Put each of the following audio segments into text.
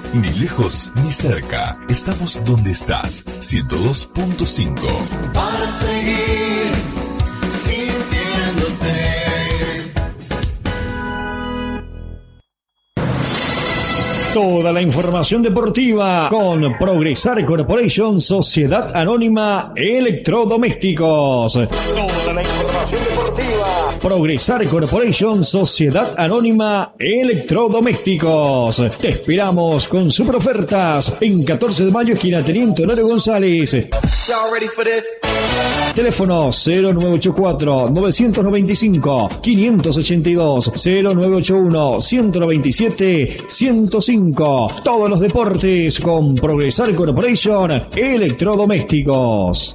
Ni lejos ni cerca. Estamos donde estás. 102.5. Para seguir sintiéndote. Toda la información deportiva con Progresar Corporation, Sociedad Anónima Electrodomésticos. Toda la información deportiva. Progresar Corporation, Sociedad Anónima Electrodomésticos. Te esperamos con super ofertas en 14 de mayo, esquina Teniente Honorio González. Teléfono 0984-995-582, 0981-197-105. Todos los deportes con Progresar Corporation Electrodomésticos.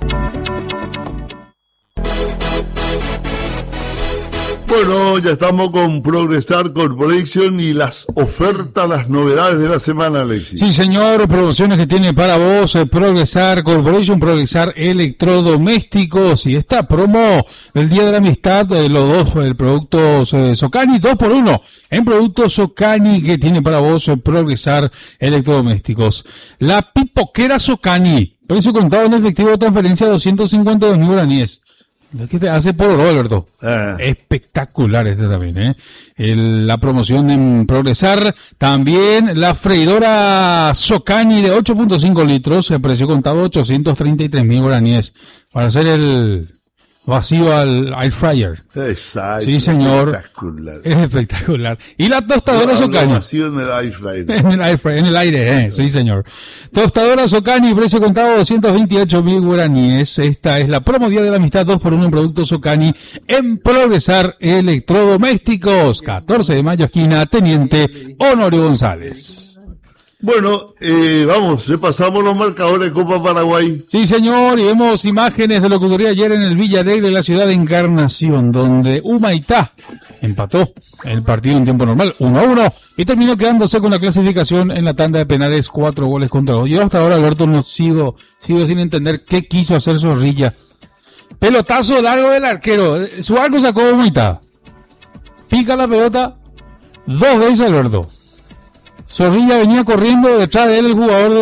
Bueno, ya estamos con Progresar Corporation y las ofertas, las novedades de la semana, Alexis. Sí, señor, promociones que tiene para vos Progresar Corporation, Progresar Electrodomésticos, y esta promo del Día de la Amistad de los dos productos Socani, 2x1 en productos Socani que tiene para vos Progresar Electrodomésticos. La pipoquera Socani, precio contado en efectivo, transferencia 252.000 guaraníes. ¿Qué te hace por oro, Alberto? Espectacular este también, la promoción en Progresar. También la freidora Socani de 8.5 litros, precio contado 833.000 guaraníes. Para hacer el vacío al air fryer. Exacto. Sí, señor. Espectacular. Es espectacular. Y la tostadora Socani. Vacío en el air fryer. En el aire, sí, señor. Tostadora Socani, precio contado 228.000 guaraníes. Esta es la promo Día de la Amistad 2x1 en productos Socani en Progresar Electrodomésticos. 14 de mayo, esquina Teniente Honorio González. Bueno, vamos, repasamos los marcadores de Copa Paraguay. Sí, señor, y vemos imágenes de lo que ocurrió ayer en el Villa Alegre de la ciudad de Encarnación, donde Humaitá empató el partido en tiempo normal, 1-1, y terminó quedándose con la clasificación en la tanda de penales, 4-2. Yo hasta ahora, Alberto, no sigo sin entender qué quiso hacer Zorrilla. Pelotazo largo del arquero, su arco sacó Humaitá. Pica la pelota 2 veces, Alberto. Zorrilla venía corriendo, detrás de él el jugador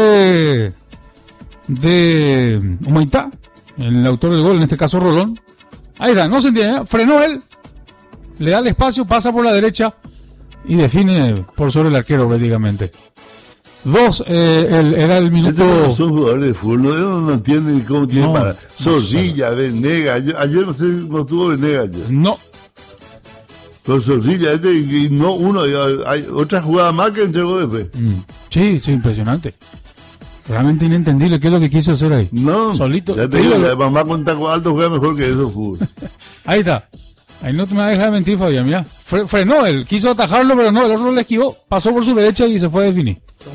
de Humaitá, el autor del gol, en este caso Rolón. Ahí está, no se entiende, frenó él, le da el espacio, pasa por la derecha y define por sobre el arquero prácticamente. Era el minuto... Son jugadores de fútbol, no entienden cómo tienen para... Zorrilla, Venegas, ayer no tuvo Venegas. No. Con Zorrilla, y no uno, hay otra jugada más que entregó después. Sí, impresionante. Realmente inentendible qué es lo que quiso hacer ahí. No, solito. Ya te digo, la mamá con taco alto juega mejor que eso, fútbol. Ahí está. Ahí no te me vas a dejar de mentir, Fabián, mira. Frenó él, quiso atajarlo, pero no, el otro le esquivó, pasó por su derecha y se fue a definir.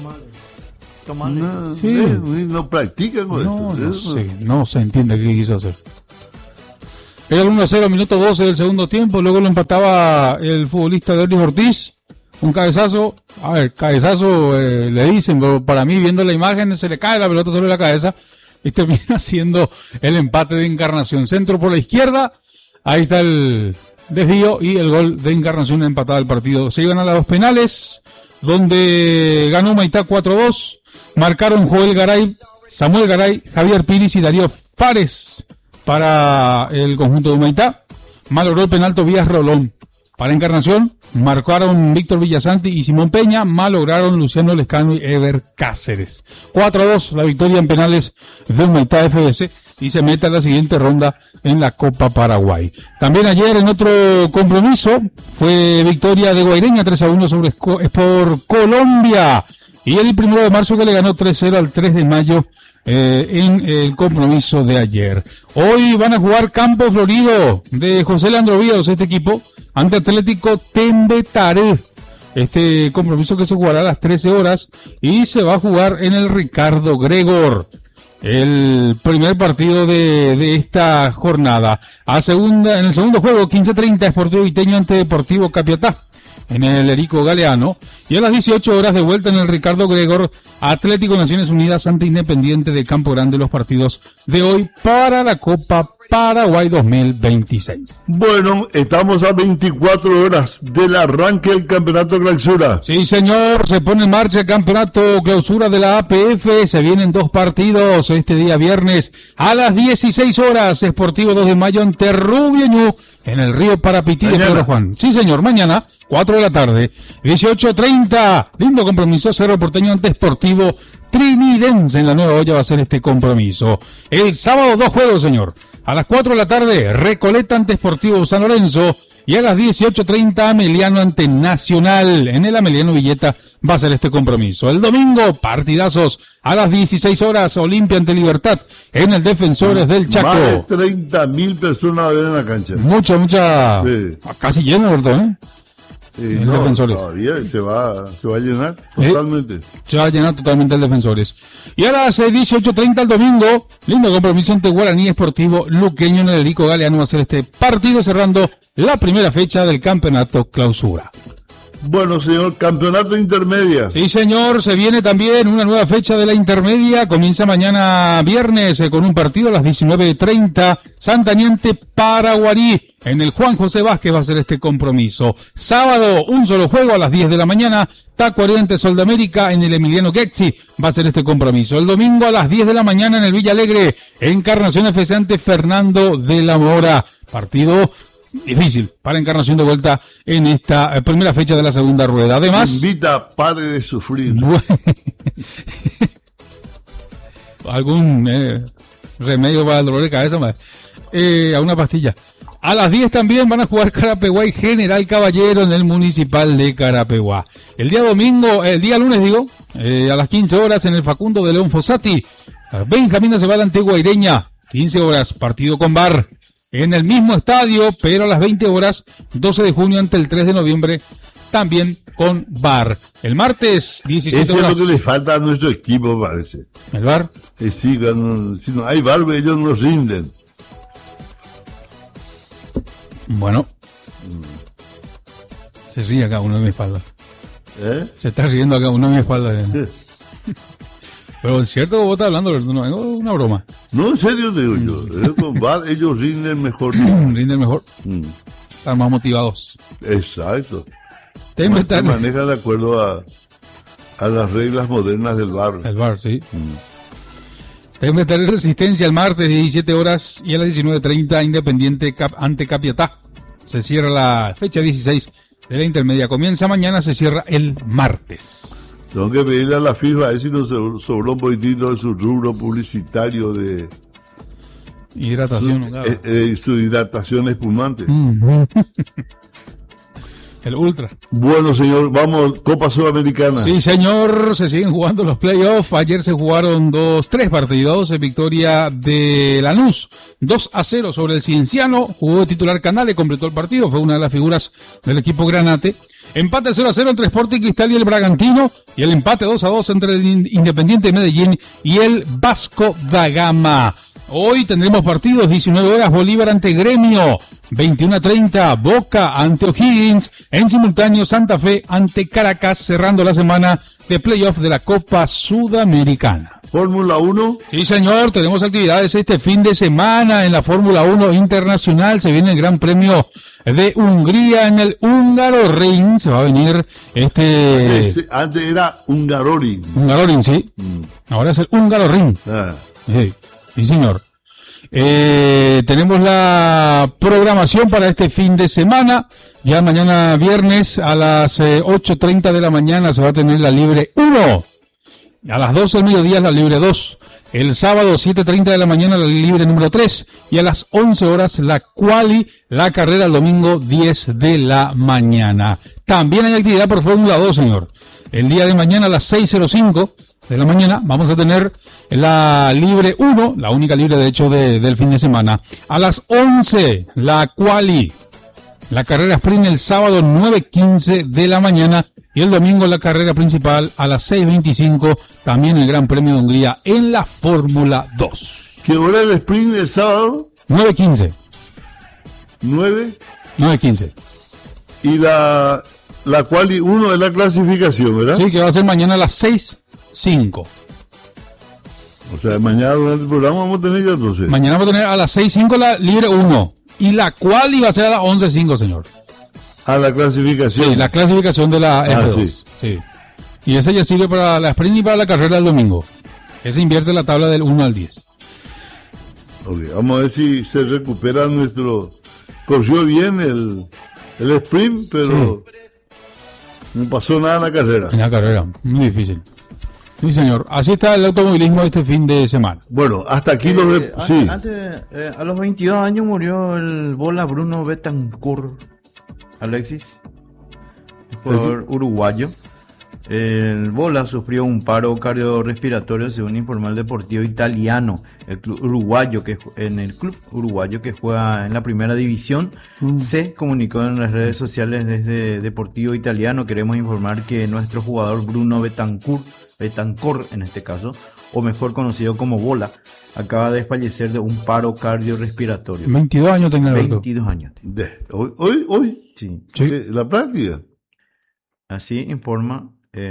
No, sí. No practican con eso. No se entiende qué quiso hacer. Era el 1-0, minuto 12 del segundo tiempo, luego lo empataba el futbolista Derlis Ortiz, un cabezazo, le dicen, pero para mí viendo la imagen se le cae la pelota sobre la cabeza y termina siendo el empate de Encarnación. Centro por la izquierda, ahí está el desvío y el gol de Encarnación empatado el partido. Se iban a los penales, donde ganó Humaitá 4-2, marcaron Samuel Garay, Javier Piris y Darío Fares. Para el conjunto de Humaitá, malogró el penal Tobías Rolón. Para Encarnación, marcaron Víctor Villasanti y Simón Peña, malograron Luciano Lescano y Ever Cáceres. 4-2, la victoria en penales de Humaitá FBC y se mete a la siguiente ronda en la Copa Paraguay. También ayer en otro compromiso fue victoria de Guaireña 3-1 sobre Sport Colombia. Y el 1 de marzo que le ganó 3-0 al 3 de mayo en el compromiso de ayer. Hoy van a jugar Campo Florido de José Leandro Víos, este equipo, ante Atlético Tembetaré. Este compromiso que se jugará a las 13 horas y se va a jugar en el Ricardo Gregor. El primer partido de esta jornada. En el segundo juego, 15:30, Sportivo Viteño ante Deportivo Capiatá, en el Erico Galeano, y a las 18 horas de vuelta en el Ricardo Gregor, Atlético Naciones Unidas ante Independiente de Campo Grande, los partidos de hoy para la Copa Paraguay 2026. Bueno, estamos a 24 horas del arranque del campeonato clausura. Sí, señor, se pone en marcha el campeonato clausura de la APF. Se vienen 2 partidos este día viernes a las 16 horas. Sportivo 2 de mayo ante Rubio Ñu en el Río Parapití de Pedro Juan. Sí, señor, mañana, 4 de la tarde, 18:30. Lindo compromiso, Cerro Porteño ante Sportivo Trinidense. En la Nueva Olla va a ser este compromiso. El sábado 2 juegos, señor. A las 4 de la tarde, Recoleta ante Sportivo San Lorenzo. Y a las 18:30, Ameliano ante Nacional. En el Ameliano Villeta va a ser este compromiso. El domingo, partidazos. A las 16 horas, Olimpia ante Libertad. En el Defensores del Chaco. Más de 30.000 personas a ver en la cancha. Mucha. Sí. Casi lleno, ¿verdad? El No, Defensores. todavía se va a llenar totalmente. Se va a llenar totalmente el Defensores. Y ahora hace 18:30 el domingo, lindo compromiso ante Guaraní Esportivo Luqueño en el Erico Galeano. Va a ser este partido cerrando la primera fecha del campeonato clausura. Bueno, señor, campeonato intermedia. Sí, señor, se viene también una nueva fecha de la intermedia. Comienza mañana viernes con un partido a las 19:30. Santañante Paraguarí. En el Juan José Vázquez va a ser este compromiso. Sábado, un solo juego a las 10 de la mañana. Tacuarembó ante Sol de América en el Emiliano Quexi va a ser este compromiso. El domingo a las 10 de la mañana en el Villa Alegre. Encarnación FC ante Fernando de la Mora. Partido difícil para Encarnación de vuelta en esta primera fecha de la segunda rueda. Además, Invita, pare de sufrir. Algún remedio para el dolor de cabeza, a una pastilla. A las 10 también van a jugar Carapeguá y General Caballero en el Municipal de Carapeguá. El día lunes, a las 15 horas en el Facundo de León Fossati. Benjamín se va a la Antigua Ireña, 15 horas, partido con VAR. En el mismo estadio, pero a las 20 horas, 12 de junio ante el 3 de noviembre, también con VAR. El martes, 17 Eso horas. es lo que le falta a nuestro equipo, parece. ¿El VAR? Sí, si no hay VAR, ellos nos rinden. Bueno. Se ríe acá uno de mi espalda. Se está riendo acá uno de mi espalda. Pero es cierto, vos estás hablando, no es una broma. No, en serio digo yo. Con VAR ellos rinden mejor. Rinden mejor. Están más motivados. Exacto. Se maneja de acuerdo a las reglas modernas del VAR. El VAR, sí. Tener Resistencia el martes 17 horas y a las 19:30 Independiente ante Capiatá. Se cierra la fecha 16 de la intermedia. Comienza mañana, se cierra el martes. Tengo que pedirle a la FIFA a ver si nos sobró un poquitito de su rubro publicitario de hidratación. Su hidratación espumante. El Ultra. Bueno, señor, vamos, Copa Sudamericana. Sí, señor, se siguen jugando los playoffs. Ayer se jugaron 3 partidos. Victoria de Lanús, 2-0 sobre el Cienciano. Jugó de titular Canale, completó el partido. Fue una de las figuras del equipo Granate. Empate 0-0 entre Sporting Cristal y el Bragantino. Y el empate 2-2 entre el Independiente de Medellín y el Vasco da Gama. Hoy tendremos partidos, 19 horas, Bolívar ante Gremio, 21:30, Boca ante O'Higgins, en simultáneo Santa Fe ante Caracas, cerrando la semana de playoff de la Copa Sudamericana. Fórmula 1. Sí, señor, tenemos actividades este fin de semana en la Fórmula 1 Internacional. Se viene el Gran Premio de Hungría en el Hungaroring. Se va a venir Antes era Hungaroring. Hungaroring, sí. Ahora es el Hungaroring. Sí, señor. Tenemos la programación para este fin de semana. Ya mañana viernes a las 8:30 de la mañana se va a tener la Libre 1. A las 12 del mediodía la Libre 2. El sábado 7:30 de la mañana la Libre número 3. Y a las 11 horas la Quali, la carrera el domingo 10 de la mañana. También hay actividad por Fórmula 2, señor. El día de mañana a las 6:05 de la mañana vamos a tener la Libre 1, la única libre de hecho del fin de semana. A las 11 la Quali, la carrera sprint el sábado 9:15 de la mañana y el domingo la carrera principal a las 6:25, también el Gran Premio de Hungría en la Fórmula 2. ¿Qué hora el sprint del sábado? 9:15. 9:15. Y la Quali 1 de la clasificación, ¿verdad? Sí, que va a ser mañana a las 6:05. O sea, mañana durante el programa vamos a tener ya entonces. Mañana vamos a tener a las 6:05 la libre 1. Y la cual iba a ser a las 11:05, señor. A la clasificación. Sí, la clasificación de la F2. Sí. Y esa ya sirve para la sprint y para la carrera del domingo. Ese invierte la tabla del 1 al 10. Ok, vamos a ver si se recupera nuestro... Corrió bien el sprint, pero no pasó nada en la carrera. En la carrera, muy difícil. Sí, señor. Así está el automovilismo este fin de semana. Bueno, hasta aquí los de... Sí. Antes, a los 22 años murió el bola Bruno Betancourt, Alexis, jugador uruguayo. El bola sufrió un paro cardiorrespiratorio, según informó el Deportivo Italiano. El club uruguayo que juega en la primera división se comunicó en las redes sociales desde Deportivo Italiano. Queremos informar que nuestro jugador Bruno Betancourt en este caso, o mejor conocido como bola, acaba de fallecer de un paro cardiorrespiratorio. 22 años tenía Alberto. 22 años. ¿Hoy? Sí. La práctica. Así informa.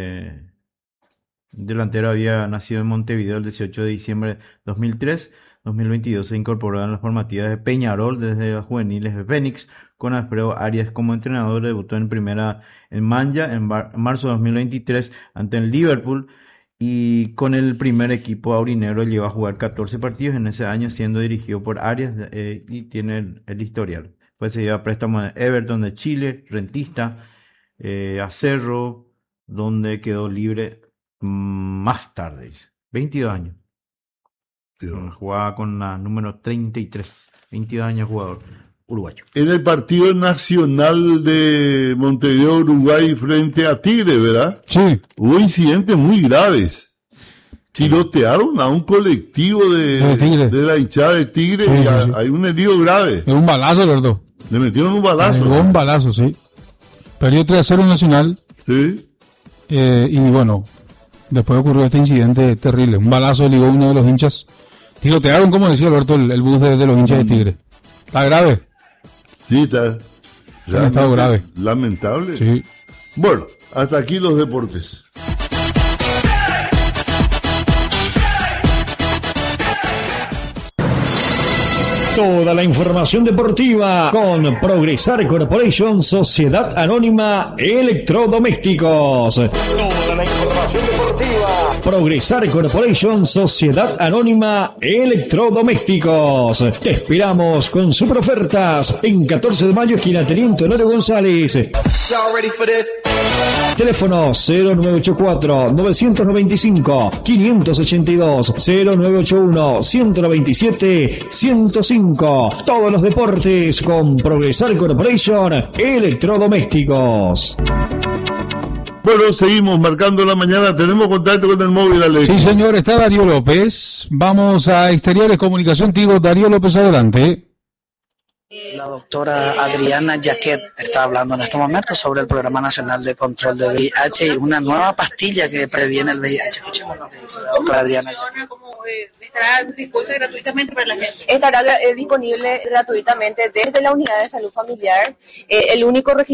Delantero había nacido en Montevideo el 18 de diciembre de 2003. 2022 se incorporó en las formativas de Peñarol desde las juveniles de Fénix, con Alfredo Arias como entrenador. Debutó en primera en Manja en marzo de 2023 ante el Liverpool, y con el primer equipo aurinegro llegó a jugar 14 partidos en ese año, siendo dirigido por Arias, y tiene el historial. Pues se lleva préstamo de Everton de Chile, Rentista, a Cerro, donde quedó libre más tarde, 22 años. Jugaba con la número 33, 22 años jugador uruguayo. En el partido nacional de Montevideo, Uruguay frente a Tigre, ¿verdad? Sí. Hubo incidentes muy graves. Tirotearon a un colectivo de la hinchada de Tigre, sí, y sí. hay un herido grave. Es un balazo, Alberto. Le metieron un balazo. Un balazo, sí. Perdió 3-0 Nacional. Sí. Y bueno, después ocurrió este incidente terrible. Un balazo ligó uno de los hinchas. Tirotearon, como decía Alberto, el bus de los hinchas de Tigre. Está grave. Sí, está. Ha estado grave. Lamentable. Sí. Bueno, hasta aquí los deportes. Toda la información deportiva con Progresar Corporation, Sociedad Anónima Electrodomésticos. Toda la información deportiva. Progresar Corporation, Sociedad Anónima Electrodomésticos. Te esperamos con super ofertas en 14 de mayo, esquina Teniente Honorio González. Teléfono 0984-995-582, 0981-127-105. Todos los deportes con Progresar Corporation Electrodomésticos. Bueno, seguimos marcando la mañana. Tenemos contacto con el móvil, Alex. Sí, señor, está Darío López. Vamos a Exteriores Comunicación. Digo, Darío López, adelante. La doctora Adriana Jaquet está hablando en este momento sobre el Programa Nacional de Control de VIH y una nueva pastilla que previene el VIH. Escuchemos lo que dice la doctora Adriana Jaquet. Estará dispuesta gratuitamente para la gente. Estará disponible gratuitamente desde la unidad de salud familiar. El único registro